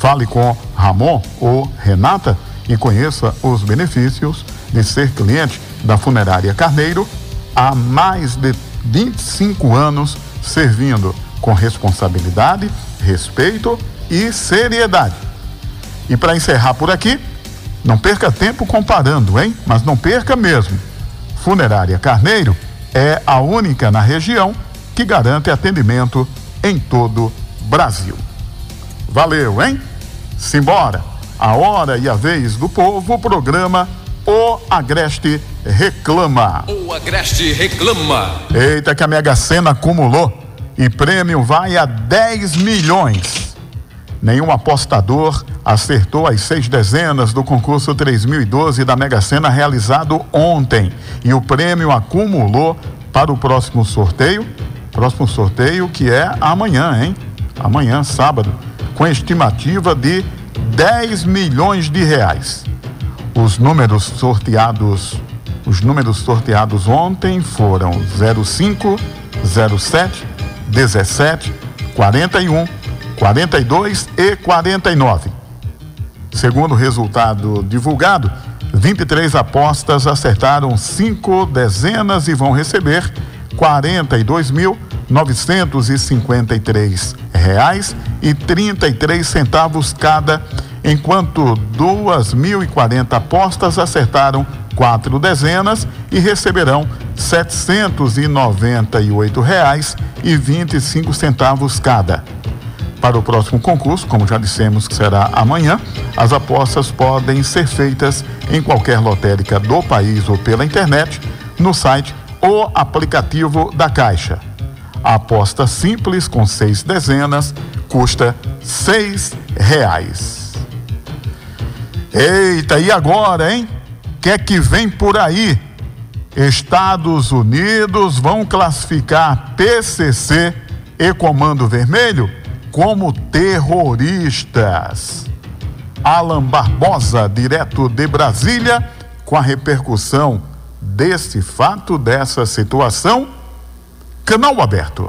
Fale com Ramon ou Renata e conheça os benefícios de ser cliente da Funerária Carneiro há mais de 25 anos, servindo com responsabilidade, respeito e seriedade. E para encerrar por aqui, não perca tempo comparando, hein? Mas não perca mesmo. Funerária Carneiro é a única na região que garante atendimento em todo o Brasil. Valeu, hein? Simbora! A hora e a vez do povo, o programa O Agreste Reclama. O Agreste Reclama. Eita, que a Mega Sena acumulou e prêmio vai a 10 milhões. Nenhum apostador acertou as 6 dezenas do concurso 3012 da Mega Sena realizado ontem. E o prêmio acumulou para o próximo sorteio que é amanhã, hein? Amanhã, sábado, com estimativa de 10 milhões de reais. Os números sorteados ontem foram 05, 07, 17, 41, 42 e 49. Segundo o resultado divulgado, 23 apostas acertaram 5 dezenas e vão receber R$42.953,33 cada, enquanto 2.040 apostas acertaram 4 dezenas e receberão R$798,25 cada. Para o próximo concurso, como já dissemos que será amanhã, as apostas podem ser feitas em qualquer lotérica do país ou pela internet, no site ou aplicativo da Caixa. A aposta simples com 6 dezenas custa R$6. Eita, e agora, hein? O que é que vem por aí? Estados Unidos vão classificar PCC e Comando Vermelho como terroristas. Alan Barbosa, direto de Brasília, com a repercussão desse fato, dessa situação. Canal aberto.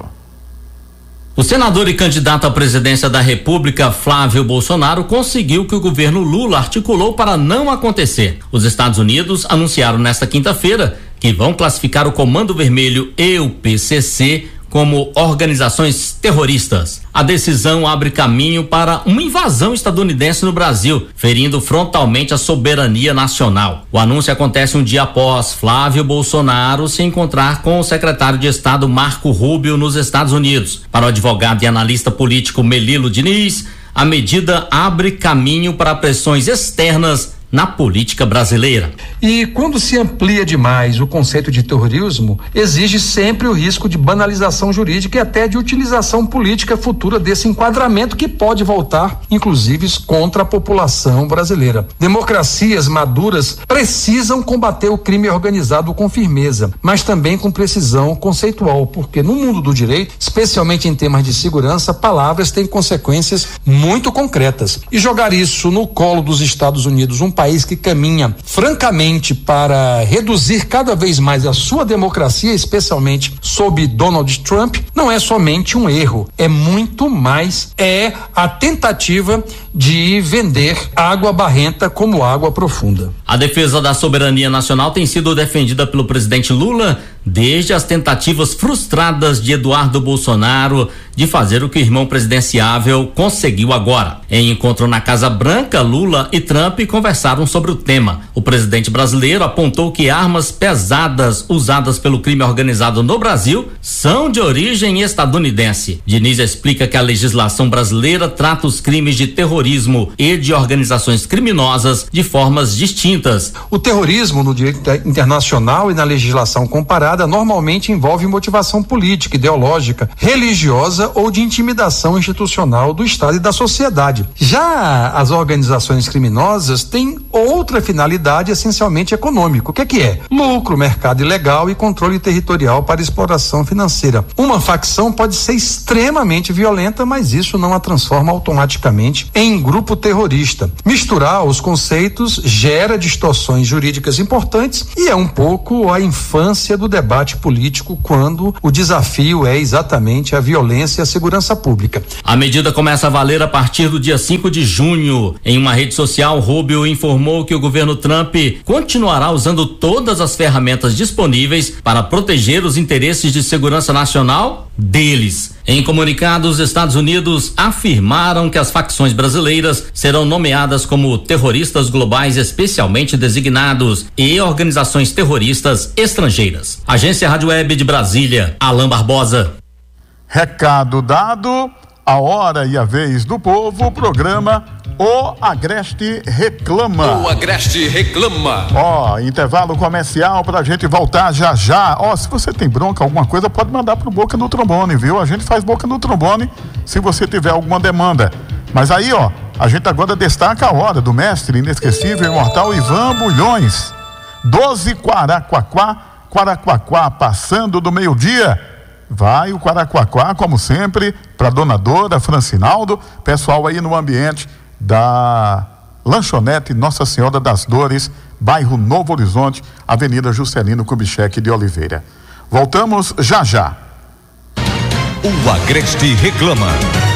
O senador e candidato à presidência da República, Flávio Bolsonaro, conseguiu que o governo Lula articulou para não acontecer. Os Estados Unidos anunciaram nesta quinta-feira que vão classificar o Comando Vermelho e o PCC como organizações terroristas. A decisão abre caminho para uma invasão estadunidense no Brasil, ferindo frontalmente a soberania nacional. O anúncio acontece um dia após Flávio Bolsonaro se encontrar com o secretário de Estado Marco Rubio nos Estados Unidos. Para o advogado e analista político Melilo Diniz, a medida abre caminho para pressões externas na política brasileira. E quando se amplia demais o conceito de terrorismo, exige sempre o risco de banalização jurídica e até de utilização política futura desse enquadramento que pode voltar, inclusive, contra a população brasileira. Democracias maduras precisam combater o crime organizado com firmeza, mas também com precisão conceitual, porque no mundo do direito, especialmente em temas de segurança, palavras têm consequências muito concretas. E jogar isso no colo dos Estados Unidos, um país que caminha francamente para reduzir cada vez mais a sua democracia, especialmente sob Donald Trump, não é somente um erro, é muito mais, é a tentativa de vender água barrenta como água profunda. A defesa da soberania nacional tem sido defendida pelo presidente Lula desde as tentativas frustradas de Eduardo Bolsonaro de fazer o que o irmão presidenciável conseguiu agora. Em encontro na Casa Branca, Lula e Trump conversaram sobre o tema. O presidente brasileiro apontou que armas pesadas usadas pelo crime organizado no Brasil são de origem estadunidense. Diniz explica que a legislação brasileira trata os crimes de terrorismo e de organizações criminosas de formas distintas. O terrorismo no direito internacional e na legislação comparada normalmente envolve motivação política, ideológica, religiosa ou de intimidação institucional do Estado e da sociedade. Já as organizações criminosas têm outra finalidade essencialmente econômica. O que é? Lucro, mercado ilegal e controle territorial para exploração financeira. Uma facção pode ser extremamente violenta, mas isso não a transforma automaticamente em grupo terrorista. Misturar os conceitos gera distorções jurídicas importantes e é um pouco a infância do debate debate político quando o desafio é exatamente a violência e a segurança pública. A medida começa a valer a partir do dia 5 de junho. Em uma rede social, Rubio informou que o governo Trump continuará usando todas as ferramentas disponíveis para proteger os interesses de segurança nacional deles. Em comunicado, os Estados Unidos afirmaram que as facções brasileiras serão nomeadas como terroristas globais especialmente designados e organizações terroristas estrangeiras. Agência Rádio Web de Brasília, Alain Barbosa. Recado dado, a hora e a vez do povo, programa O Agreste Reclama. O Agreste Reclama. Intervalo comercial pra gente voltar já já. Se você tem bronca, alguma coisa, pode mandar pro Boca no Trombone, viu? A gente faz Boca no Trombone se você tiver alguma demanda. Mas aí, a gente agora destaca a hora do mestre inesquecível e imortal Ivan Bulhões. 12 Quaraquaquá, passando do meio-dia. Vai o Quaraquaquá, como sempre, pra Dona Dora, Francinaldo, pessoal aí no ambiente da Lanchonete Nossa Senhora das Dores, bairro Novo Horizonte, Avenida Juscelino Kubitschek de Oliveira. Voltamos já já. O Agreste Reclama.